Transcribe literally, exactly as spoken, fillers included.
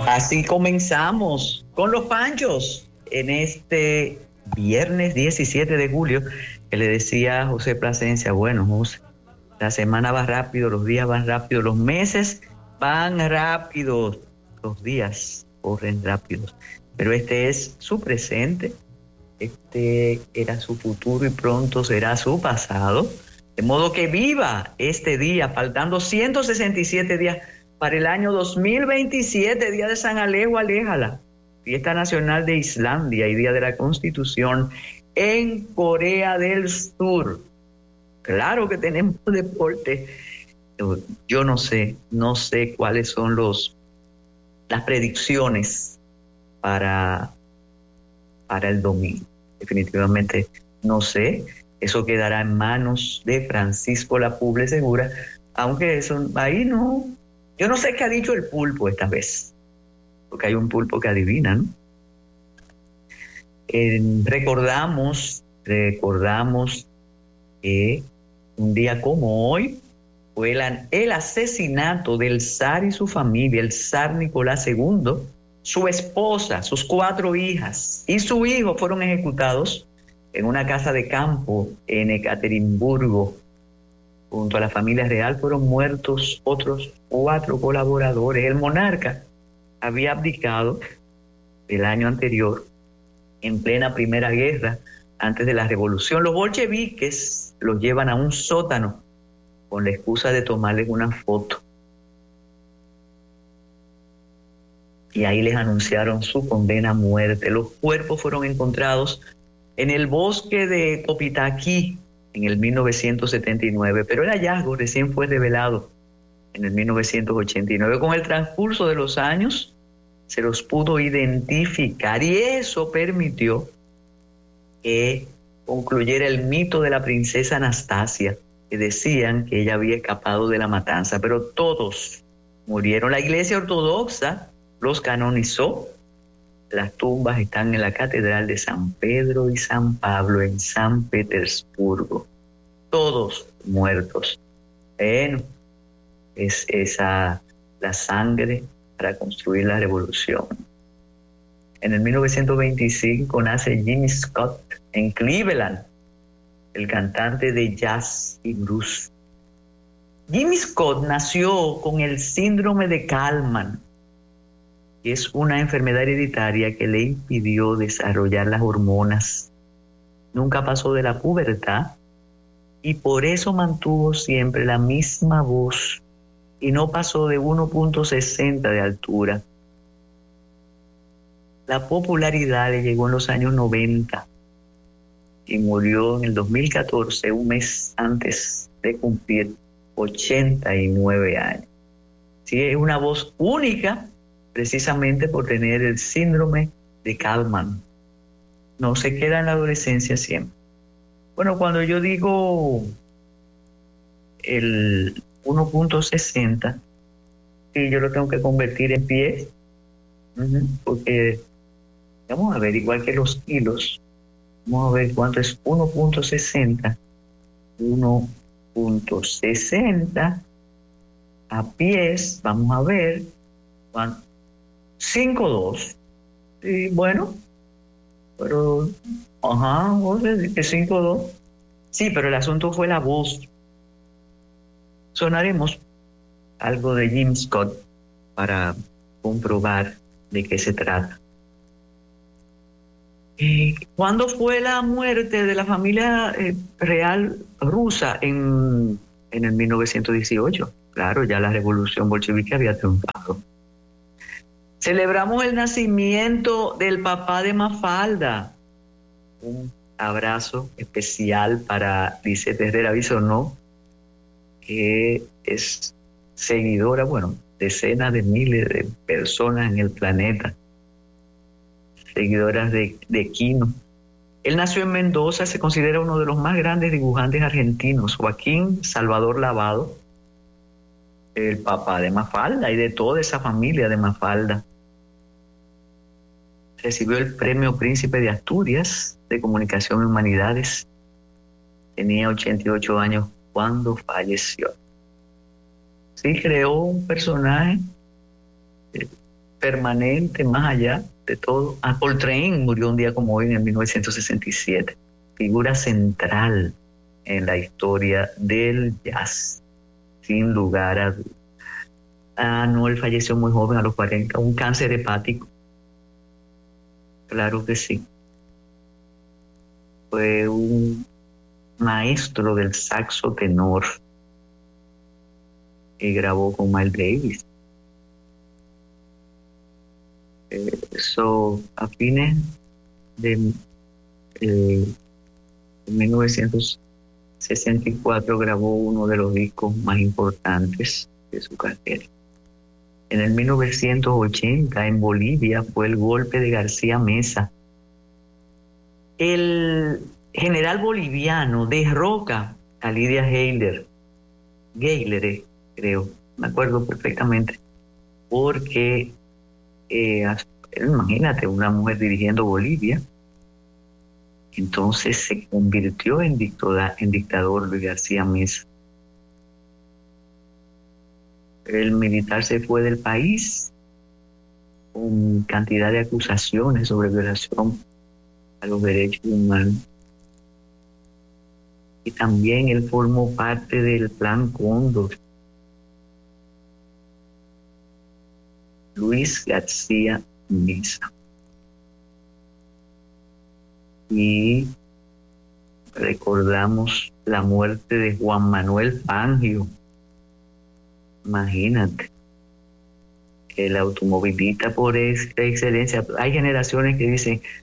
Así comenzamos con los Panchos en este viernes diecisiete de julio, que le decía a José Plasencia, bueno, José, la semana va rápido, los días van rápido, los meses van rápidos, los días corren rápidos, pero este es su presente, este era su futuro y pronto será su pasado, de modo que viva este día, faltando ciento sesenta y siete días para el año dos mil veintisiete, día de San Alejo, aléjala, fiesta nacional de Islandia y día de la Constitución en Corea del Sur. Claro que tenemos deporte. Yo no sé, no sé cuáles son los las predicciones para, para el domingo. Definitivamente no sé. Eso quedará en manos de Francisco Lapuble Segura, aunque eso ahí no. Yo no sé qué ha dicho el pulpo esta vez, porque hay un pulpo que adivina, ¿no? Eh, recordamos, recordamos que un día como hoy fue el, el asesinato del zar y su familia, el zar Nicolás segundo, su esposa, sus cuatro hijas y su hijo fueron ejecutados en una casa de campo en Ekaterimburgo. Junto a la familia real fueron muertos otros cuatro colaboradores. El monarca había abdicado el año anterior, en plena Primera Guerra, antes de la revolución. Los bolcheviques los llevan a un sótano con la excusa de tomarles una foto. Y ahí les anunciaron su condena a muerte. Los cuerpos fueron encontrados en el bosque de Topitaquí en el mil novecientos setenta y nueve, pero el hallazgo recién fue revelado en el mil novecientos ochenta y nueve. Con el transcurso de los años se los pudo identificar y eso permitió que concluyera el mito de la princesa Anastasia, que decían que ella había escapado de la matanza, pero todos murieron. La Iglesia Ortodoxa los canonizó. Las tumbas están en la Catedral de San Pedro y San Pablo en San Petersburgo. Todos muertos. Bueno, es esa la sangre para construir la revolución. En el mil novecientos veinticinco nace Jimmy Scott en Cleveland, el cantante de jazz y blues. Jimmy Scott nació con el síndrome de Kallmann, que es una enfermedad hereditaria que le impidió desarrollar las hormonas. Nunca pasó de la pubertad y por eso mantuvo siempre la misma voz y no pasó de uno punto sesenta de altura. La popularidad le llegó en los años noventa y murió en el dos mil catorce, un mes antes de cumplir ochenta y nueve años. Sí, es una voz única, precisamente por tener el síndrome de Kallmann. No se queda en la adolescencia siempre. Bueno, cuando yo digo el uno punto sesenta, sí, yo lo tengo que convertir en pies, uh-huh, porque vamos a ver, igual que los kilos, vamos a ver cuánto es uno punto sesenta. uno punto sesenta a pies, vamos a ver cuánto. cinco dos. Y bueno, pero, ajá, José, que cinco dos. Sí, pero el asunto fue la voz. Sonaremos algo de Jim Scott para comprobar de qué se trata. Eh, ¿Cuándo fue la muerte de la familia eh, real rusa? En, en el mil novecientos dieciocho. Claro, ya la revolución bolchevique había triunfado. Celebramos el nacimiento del papá de Mafalda. Un abrazo especial para Lisette Herrera Bisonó, que es seguidora, bueno, decenas de miles de personas en el planeta, seguidoras de, de Quino. Él nació en Mendoza, se considera uno de los más grandes dibujantes argentinos. Joaquín Salvador Lavado, el papá de Mafalda y de toda esa familia de Mafalda. Recibió el Premio Príncipe de Asturias de Comunicación y Humanidades. Tenía ochenta y ocho años cuando falleció. Sí, creó un personaje permanente, más allá de todo. Ah, Coltrane murió un día como hoy en mil novecientos sesenta y siete, figura central en la historia del jazz, sin lugar a dudas. Ah, no, él falleció muy joven, a los cuarenta, un cáncer hepático. Claro que sí. Fue un maestro del saxo tenor y grabó con Miles Davis. Eso, a fines de, eh, de mil novecientos sesenta y cuatro grabó uno de los discos más importantes de su carrera. En el mil novecientos ochenta, en Bolivia, fue el golpe de García Meza. El general boliviano derroca a Lidia Gayler, Gayler, creo, me acuerdo perfectamente, porque eh, imagínate, una mujer dirigiendo Bolivia. Entonces se convirtió en, dictoda, en dictador Luis García Meza. El militar se fue del país con cantidad de acusaciones sobre violación a los derechos humanos. Y también él formó parte del Plan Cóndor. Luis García Meza. Y recordamos la muerte de Juan Manuel Fangio. Imagínate, el automovilista por excelencia. Hay generaciones que dicen,